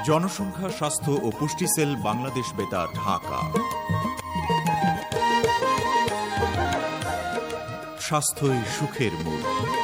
জনসংখ্যা, স্বাস্থ্য ও পুষ্টি সেল, বাংলাদেশ বেতার, ঢাকা। স্বাস্থ্যই সুখের মূল।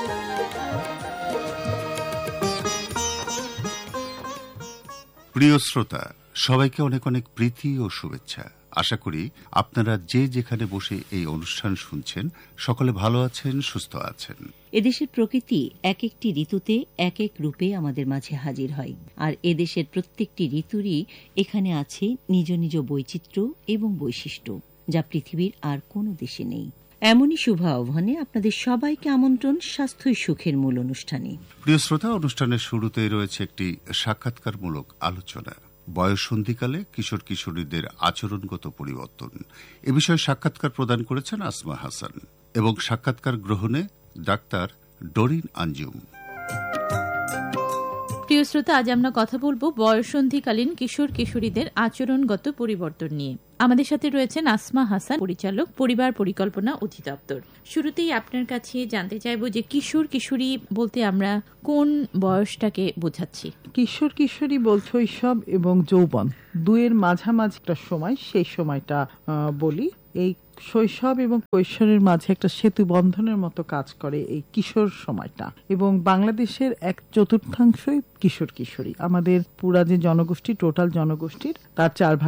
প্রিয় শ্রোতা, সবাইকে অনেক অনেক প্রীতি ও শুভেচ্ছা। আশা করি আপনারা যে যেখানে বসে এই অনুষ্ঠান শুনছেন সকলে ভালো আছেন, সুস্থ আছেন। এদেশের প্রকৃতি এক একটি ঋতুতে এক এক রূপে আমাদের মাঝে হাজির হয়, আর এদেশের প্রত্যেকটি ঋতুরই এখানে আছে নিজ নিজ বৈচিত্র্য এবং বৈশিষ্ট্য, যা পৃথিবীর আর কোনো দেশে নেই। এমনই শুভ আহ্বানে আপনাদের সবাইকে আমন্ত্রণ স্বাস্থ্যই সুখের মূল অনুষ্ঠানে। প্রিয় শ্রোতা, অনুষ্ঠানের শুরুতেই রয়েছে একটি সাক্ষাৎকারমূলক আলোচনা। বয়ঃসন্ধিকালে কিশোর কিশোরীদের আচরণগত পরিবর্তন, এ বিষয়ে সাক্ষাৎকার প্রদান করেছেন আসমা হাসান এবং সাক্ষাৎকার গ্রহণে ডাক্তার ডরিন আঞ্জুম। প্রিয় শ্রোতা, আজ আমরা কথা বলবো বয়ঃসন্ধিকালীন কিশোর কিশোরীদের আচরণগত পরিবর্তন নিয়ে। আমাদের সাথে রয়েছেন আসমা হাসান, পরিচালক, পরিবার পরিকল্পনা অধিদপ্তর। শুরুতেই আপনার কাছে জানতে চাইবো যে কিশোর কিশোরী বলতে আমরা কোন বয়সটাকে বোঝাচ্ছি? কিশোর কিশোরী বলতে শৈশব এবং যৌবন দুয়ের মাঝামাঝি একটা সময়, সেই সময়টা বলি। এই শৈশব এবং কৈশোরের মাঝে একটা সেতু বন্ধনের মতো কাজ করে এই কিশোর সময়টা, এবং বাংলাদেশের 1/4 কিশোর কিশোরী। আমাদের পুরা যে জনগোষ্ঠী, টোটাল জনগোষ্ঠীর তার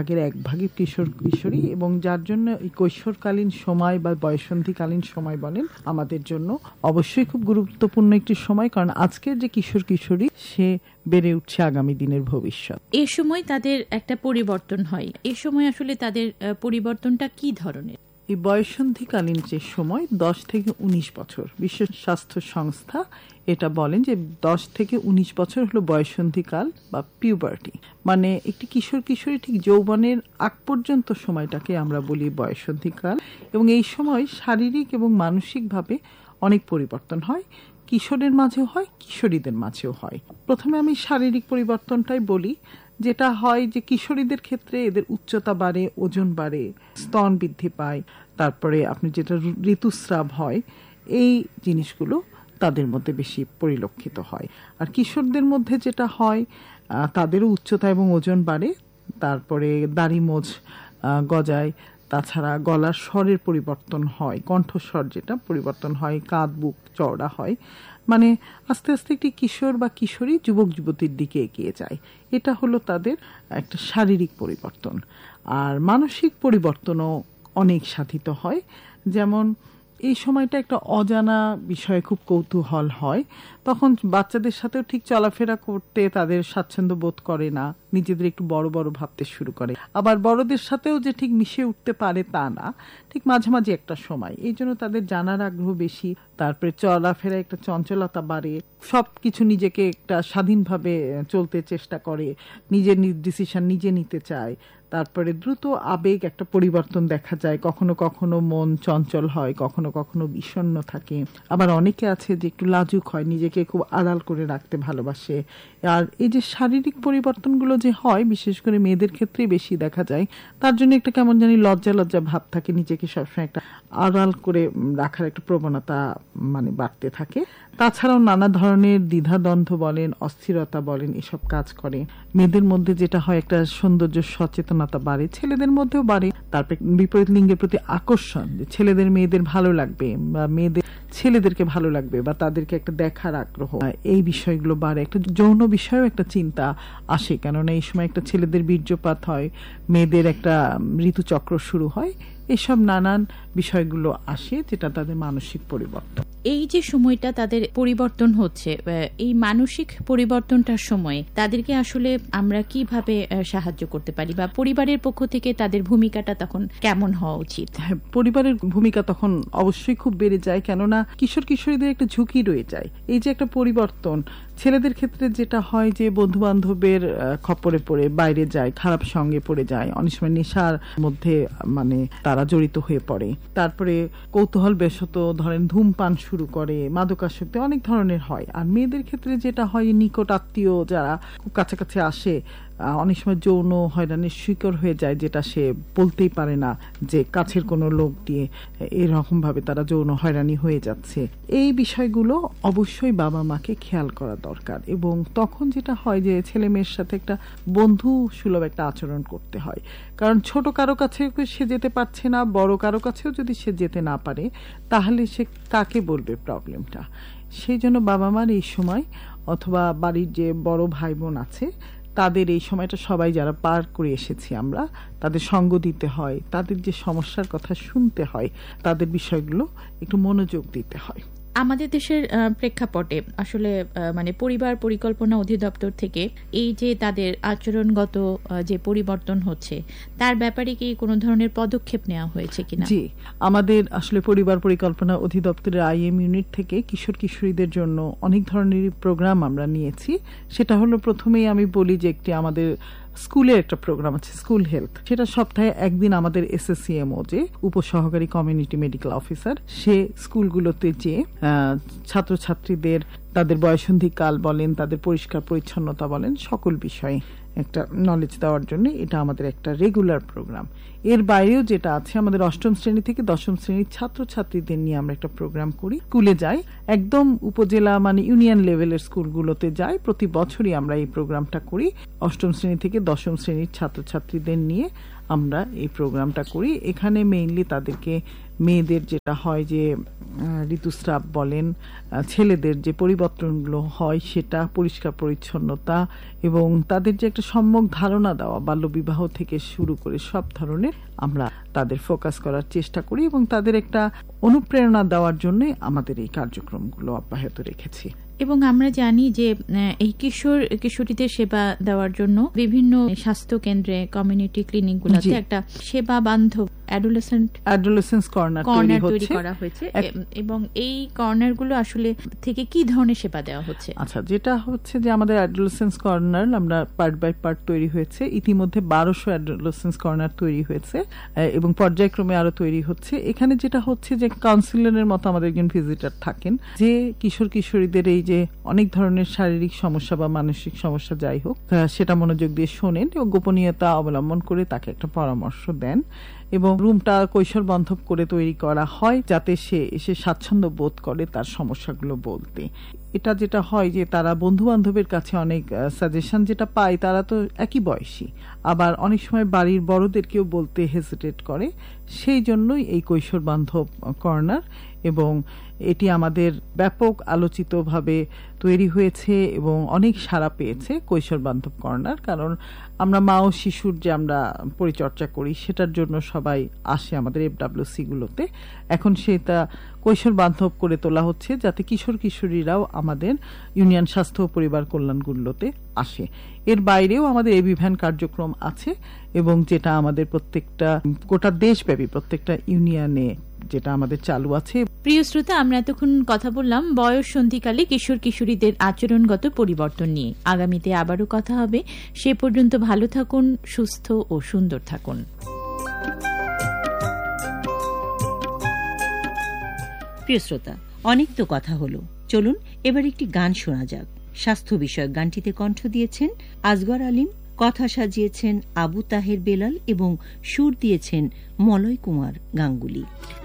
1/4 কিশোর কিশোরী, এবং যার জন্য এই কৈশোরকালীন সময় বা বয়ঃসন্ধিকালীন সময় বলেন আমাদের জন্য অবশ্যই খুব গুরুত্বপূর্ণ একটি সময়, কারণ আজকের যে কিশোর কিশোরী সে বেড়ে উঠছে আগামী দিনের ভবিষ্যৎ। এই সময় তাদের একটা পরিবর্তন হয়, এই সময় আসলে তাদের পরিবর্তনটা কি ধরনের? এই বয়ঃসন্ধিকালীন যে সময় 10 থেকে 19 বছর, বিশ্ব স্বাস্থ্য সংস্থা এটা বলেন যে 10 থেকে 19 বছর হলো বয়ঃসন্ধিকাল বা পিউবার্টি, মানে একটি কিশোর কিশোরী ঠিক যৌবনের আগ পর্যন্ত সময়টাকে আমরা বলি বয়ঃসন্ধিকাল। এবং এই সময় শারীরিক এবং মানসিকভাবে অনেক পরিবর্তন হয়, কিশোরের মাঝেও হয়, কিশোরীদের মাঝেও হয়। প্রথমে আমি শারীরিক পরিবর্তনটাই বলি। যেটা হয় যে কিশোরীদের ক্ষেত্রে এদের উচ্চতা বাড়ে, ওজন বাড়ে, স্তন বৃদ্ধি পায়, তারপরে আপনি যেটা ঋতুস্রাব হয়, এই জিনিসগুলো তাদের মধ্যে বেশি পরিলক্ষিত হয়। আর কিশোরদের মধ্যে যেটা হয় তাদেরও উচ্চতা এবং ওজন বাড়ে, তারপরে দাড়ি মোজ গজায়, তাছাড়া গলার স্বরের পরিবর্তন হয়, কণ্ঠস্বর যেটা পরিবর্তন হয়, কাঁধ বুক চওড়া হয়, মানে আস্তে আস্তে একটি কিশোর বা কিশোরী যুবক যুবতীর দিকে এগিয়ে যায়। এটা হলো তাদের একটা শারীরিক পরিবর্তন। আর মানসিক পরিবর্তনও অনেক সাধিত হয়, যেমন এই সময়টা একটা অজানা বিষয়ে খুব কৌতূহল হয়, তখন বাচ্চাদের সাথেও ঠিক চলাফেরা করতে তাদের স্বাচ্ছন্দ্য বোধ করে না, নিজেদের একটু বড় বড় ভাবতে শুরু করে। আবার বড়দের সাথেও যে ঠিক মিশে উঠতে পারে তা না, ঠিক মাঝামাঝি একটা সময়। এই জন্য তাদের জানার আগ্রহ বেশি, তারপরে চলাফেরা একটা চঞ্চলতা বাড়ে, সবকিছু নিজেকে একটা স্বাধীনভাবে চলতে চেষ্টা করে, নিজের ডিসিশন নিজে নিতে চায়। তারপরে দ্রুত আবেগ একটা পরিবর্তন দেখা যায়, কখনো কখনো মন চঞ্চল হয়, কখনো কখনো বিষণ্ণ থাকে। আবার অনেকে আছে যে একটু লাজুক হয়, নিজেকে খুব আড়াল করে রাখতে ভালোবাসে। আর এই যে শারীরিক পরিবর্তনগুলো যে হয়, বিশেষ করে মেয়েদের ক্ষেত্রে বেশি দেখা যায়, তার জন্য একটা কেমন জানি লজ্জা লজ্জা ভাব থাকে, নিজেকে সবসময় একটা আড়াল করে রাখার একটা প্রবণতা মানে বাড়তে থাকে। তাছাড়াও নানা ধরনের দ্বিধাদ্বন্দ্ব বলেন, অস্থিরতা বলেন, এসব কাজ করে। মেয়েদের মধ্যে যেটা হয় একটা সৌন্দর্য সচেতনতা বাড়ে, ছেলেদের মধ্যেও বাড়ে। তারপরে বিপরীত লিঙ্গের প্রতি আকর্ষণ, যে ছেলেদের মেয়েদের ভালো লাগবে বা মেয়েদের ছেলেদেরকে ভালো লাগবে বা তাদেরকে একটা দেখার আগ্রহ, এই বিষয়গুলো বাড়ে। একটা যৌন বিষয়েও একটা চিন্তা আসে, কেননা এই সময় একটা ছেলেদের বীর্যপাত হয়, মেয়েদের একটা ঋতুচক্র শুরু হয়, এসব নানান বিষয়গুলো আসে যেটা তাদের মানসিক পরিবর্তন। এই যে সময়টা তাদের পরিবর্তন হচ্ছে, এই মানসিক পরিবর্তনটার সময় তাদেরকে আসলে আমরা কিভাবে সাহায্য করতে পারি, বা পরিবারের পক্ষ থেকে তাদের ভূমিকাটা তখন কেমন হওয়া উচিত? হ্যাঁ, পরিবারের ভূমিকা তখন অবশ্যই খুব বেড়ে যায়, কেননা কিশোর কিশোরীদের একটা ঝুঁকি রয়ে যায়। এই যে একটা পরিবর্তন, ছেলেদের ক্ষেত্রে যেটা হয় যে বন্ধু বান্ধবের খপ্পরে পড়ে বাইরে যায়, খারাপ সঙ্গে পড়ে যায়, অনেক সময় নেশার মধ্যে মানে তারা জড়িত হয়ে পড়ে। তারপরে কৌতূহল বশত ধরেন ধূমপান শুরু করে, মাদকাসক্তি অনেক ধরনের হয়। আর মেয়েদের ক্ষেত্রে যেটা হয়, নিকট আত্মীয় যারা খুব কাছাকাছি আসে অনেক সময় যৌন হয়রানির শিকার হয়ে যায়, যেটা সে বলতেই পারে না যে কাছের কোনো লোক দিয়ে এরকম ভাবে তারা যৌন হয়রানি হয়ে যাচ্ছে। এই বিষয়গুলো অবশ্যই বাবা মাকে খেয়াল করা দরকার। এবং তখন যেটা হয় যে ছেলে মেয়ের সাথে একটা বন্ধু সুলভ একটা আচরণ করতে হয়, কারণ ছোট কারো কাছে সে যেতে পারছে না, বড় কারো কাছেও যদি সে যেতে না পারে তাহলে সে কাকে বলবে প্রবলেমটা। সেই জন্য বাবা মার এই সময় অথবা বাড়ির যে বড় ভাই বোন আছে তাদের এই সময়টা সবাই যারা পার করে এসেছি আমরা, তাদের সঙ্গ দিতে হয়, তাদের যে সমস্যার কথা শুনতে হয়, তাদের বিষয়গুলো একটু মনোযোগ দিতে হয়। আমাদের দেশের প্রেক্ষাপটে আসলে মানে পরিবার পরিকল্পনা অধিদপ্তর থেকে এই যে তাদের আচরণগত যে পরিবর্তন হচ্ছে তার ব্যাপারে কি কোনো ধরনের পদক্ষেপ নেওয়া হয়েছে কিনা? জি, আমাদের আসলে পরিবার পরিকল্পনা অধিদপ্তরের আইএম ইউনিট থেকে কিশোর কিশোরীদের জন্য অনেক ধরনের প্রোগ্রাম আমরা নিয়েছি। সেটা হলো, প্রথমেই আমি বলি যে একটি আমাদের স্কুলের একটা প্রোগ্রাম আছে, স্কুল হেলথ। সেটা সপ্তাহে একদিন আমাদের এসএসসিএমও যে উপসহকারী কমিউনিটি মেডিকেল অফিসার, সে স্কুলগুলোতে যে ছাত্রছাত্রীদের তাদের বয়ঃসন্ধিকাল বলেন, তাদের পরিষ্কার পরিচ্ছন্নতা বলেন, সকল বিষয়ে একটা নলেজ দেওয়ার জন্য এটা আমাদের একটা রেগুলার প্রোগ্রাম। এর বাইরেও যেটা আছে, আমাদের 8ম শ্রেণী থেকে 10ম শ্রেণীর ছাত্রছাত্রীদের নিয়ে আমরা একটা প্রোগ্রাম করি। স্কুলে যাই, একদম উপজেলা মানে ইউনিয়ন লেভেলের স্কুলগুলোতে যাই। প্রতি বছরই আমরা এই প্রোগ্রামটা করি। 8ম শ্রেণী থেকে 10ম শ্রেণীর ছাত্রছাত্রীদের নিয়ে আমরা এই প্রোগ্রামটা করি। এখানে মেইনলি তাদেরকে মেয়েদের যেটা হয় যে ঋতুস্রাব বলেন, ছেলেদের যে পরিবর্তনগুলো হয় সেটা, পরিষ্কার পরিচ্ছন্নতা এবং তাদের যে একটা সম্যক ধারণা দেওয়া, বাল্যবিবাহ থেকে শুরু করে সব ধরনের আমরা তাদের ফোকাস করার চেষ্টা করি এবং তাদের একটা অনুপ্রেরণা দেওয়ার জন্য আমাদের এই কার্যক্রমগুলো অব্যাহত রেখেছি। এবং আমরা জানি যে এই কিশোর কিশোরীদের সেবা দেওয়ার জন্য বিভিন্ন স্বাস্থ্য কেন্দ্রে, কমিউনিটি ক্লিনিকগুলোতে একটা সেবা বান্ধব অ্যাডোলেসেন্স কর্নার তৈরি করা হয়েছে। এবং এই কর্নারগুলো আসলে থেকে কি ধরনের সেবা দেওয়া হচ্ছে? আচ্ছা, যেটা হচ্ছে যে আমাদের অ্যাডোলেসেন্স কর্নার আমরা পার্ট বাই পার্ট তৈরি হয়েছে। ইতিমধ্যে 1200 অ্যাডোলেসেন্স কর্নার তৈরি হয়েছে এবং পর্যায়ক্রমে আরো তৈরি হচ্ছে। এখানে যেটা হচ্ছে যে কাউন্সিলরের মতো আমাদের একজন ভিজিটর থাকেন, যে কিশোর কিশোরীদের এই যে অনেক ধরনের শারীরিক সমস্যা বা মানসিক সমস্যা যাই হোক, সেটা মনোযোগ দিয়ে শোনেন এবং গোপনীয়তা অবলম্বন করে তাকে একটা পরামর্শ দেন। এবং রুমটা কৈশোর বান্ধব করে তৈরি করা হয় যাতে সে এসে স্বাচ্ছন্দ্য বোধ করে তার সমস্যাগুলো বলতে। এটা যেটা হয় যে তারা বন্ধু বান্ধবের কাছে অনেক সাজেশন যেটা পায়, তারা তো একই বয়সী, আবার অনেক সময় বাড়ির বড়দেরকেও বলতে হেজিটেট করে। সেই জন্যই এই কৈশোর বান্ধব কর্নার, এবং এটি আমাদের ব্যাপক আলোচিতভাবে তৈরি হয়েছে এবং অনেক সাড়া পেয়েছে কৈশোর বান্ধব কর্নার। কারণ আমরা মা ও শিশুর যে আমরা পরিচর্যা করি সেটার জন্য সবাই আসে আমাদের FWC গুলোতে। এখন সেটা কৈশোর বান্ধব করে তোলা হচ্ছে যাতে কিশোর কিশোরীরাও আমাদের ইউনিয়ন স্বাস্থ্য ও পরিবার কল্যাণগুলোতে আসে। এর বাইরেও আমাদের এবি ভ্যান কার্যক্রম আছে এবং যেটা আমাদের প্রত্যেকটা গোটা দেশব্যাপী প্রত্যেকটা ইউনিয়নে যেটা আমাদের চালু আছে। প্রিয় শ্রোতা, আমরা এতক্ষণ কথা বললাম বয়স সন্ধিকালে কিশোর কিশোরীদের আচরণগত পরিবর্তন নিয়ে। আগামীতে আবারও কথা হবে। সে পর্যন্ত ভালো থাকুন, সুস্থ ও সুন্দর থাকুন। প্রিয় শ্রোতা, অনেক তো কথা হলো, চলুন এবার একটি গান শোনা যাক। স্বাস্থ্য বিষয়ক গানটিতে কণ্ঠ দিয়েছেন আসগর আলীম, কথা সাজিয়েছেন আবু তাহের বেলাল এবং সুর দিয়েছেন মলয় কুমার গাঙ্গুলি।